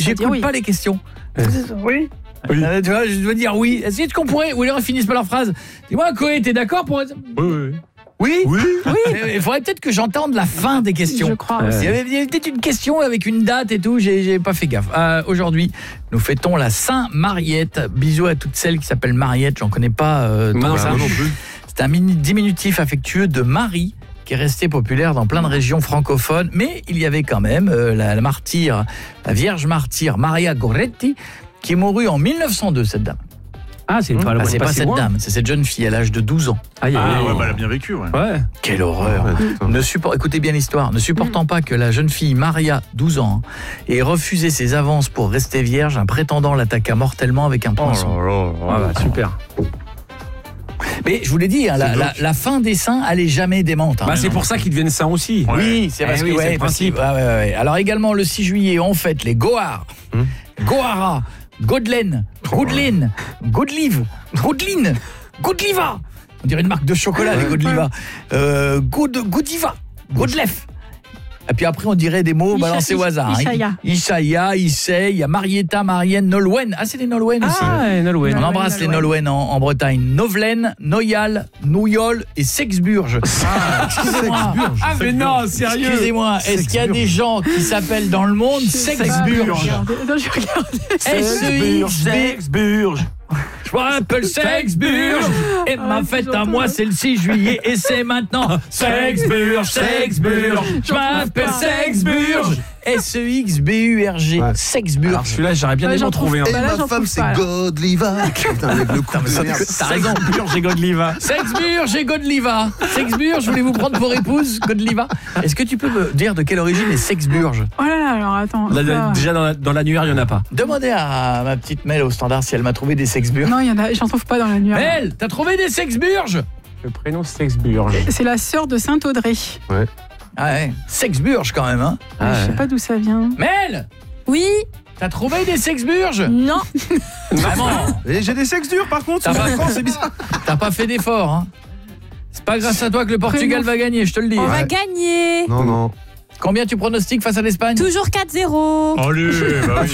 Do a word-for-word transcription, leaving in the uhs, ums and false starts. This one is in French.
j'écoute oui. pas les questions. Oui. Oui. Euh, tu vois, je dois dire oui. Est-ce qu'on pourrait, ou alors ils finissent par leur phrase. Dis-moi, Koé, t'es d'accord pour... Oui, oui, oui. Oui, oui. oui. Il faudrait peut-être que j'entende la fin des questions. Je crois. Il y avait, il y avait peut-être une question avec une date et tout, j'ai, j'ai pas fait gaffe. Euh, aujourd'hui, nous fêtons la Saint-Mariette. Bisous à toutes celles qui s'appellent Mariette, j'en connais pas euh, tant non, que ça. non plus. C'est un mini diminutif affectueux de Marie qui est resté populaire dans plein de régions francophones, mais il y avait quand même euh, la, la martyre, la Vierge martyre Maria Goretti qui est mourue en mille neuf cent deux, cette dame. Ah, c'est pas, Ah, c'est pas, pas cette loin. dame, c'est cette jeune fille à l'âge de douze ans. Ah, y a, Ah, y a, ouais, bah, elle a bien vécu, ouais. ouais. Quelle horreur. Ouais, ne support... Écoutez bien l'histoire. Ne supportant pas que la jeune fille Maria, douze ans, ait refusé ses avances pour rester vierge, un prétendant l'attaqua mortellement avec un poinçon. Oh là là, Ah, bah, super. Mais je vous l'ai dit, hein, la, la, la fin des saints, elle est jamais démente. Hein. Bah, c'est pour ça qu'ils deviennent saints aussi. Oui, c'est parce eh que oui, ouais, c'est le parce principe. que- ouais, ouais, ouais. Alors également le six juillet, on fête les Gohars, Hum. Gohara, Godelaine, Godeline, Godelive, Godeline, Godeliva. On dirait une marque de chocolat, les Godeliva. Euh, God, Godiva, Godelef. Et puis après, on dirait des mots Isha- balancés au hasard. hein. Ishaya. Ishaya, Issei, il y a Marietta, Marienne, Nolwenn. Ah, c'est les Nolwenn aussi. Ah, et Nolwenn. On Nolwenn, embrasse les Nolwenn. Nolwenn en, en Bretagne. Novelaine, Noyal, Nouyol et Sexburge. Ah, excusez-moi. Ah, mais non, sérieux. Excusez-moi, est-ce qu'il y a des gens qui s'appellent dans le monde Sexburge? Non, je regardais. S E X B Sexburge. Je m'appelle Sexburge et ma Ah, fête c'est à moi c'est le six juillet et c'est maintenant Sexburge, Sexburge. Je m'appelle Sexburge. S E X B U R G. Ouais. Sexburge. Alors celui-là, j'aurais bien Ouais, aimé j'en en trouver un. trouve Et Bah là, j'en ma femme, trouve c'est pas, là. Godliva. Putain, avec le coup mais ça, de merde. t'as raison. Sexburge et Godliva. Sexburge et Godeliva. Sexburge, voulez-vous prendre pour épouse Godeliva? Est-ce que tu peux me dire de quelle origine est Sexburge? Oh là là, alors attends. Là, ça- Déjà, dans la- dans l'annuaire, il n'y en a pas. Demandez à ma petite Mel au standard si elle m'a trouvé des Sexburges. Non, il y en a, j'en trouve pas dans la nuit. Mel, t'as trouvé des Sexburges? Le prénom Sexburge. C'est la sœur de Saint-Audrey. Ah ouais, Sexburge quand même, hein. Ah, Je sais ouais. pas d'où ça vient. Mel, Oui, t'as trouvé des Sexburges? non. Vraiment? Et j'ai des sexes durs par contre. T'as sur pas- la France, c'est bizarre. T'as pas fait d'effort, hein. C'est pas grâce à toi que le Portugal va gagner, je te le dis. On va gagner. Non, non. Combien tu pronostiques face à l'Espagne? Toujours quatre zéro. Allez, bah oui.